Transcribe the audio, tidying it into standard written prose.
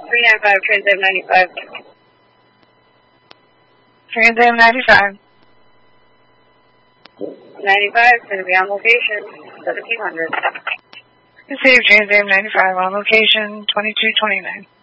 395, Trans Am 95. Trans Am 95. 95 is going to be on location, 1700. City of Trans Am 95 on location, 2229.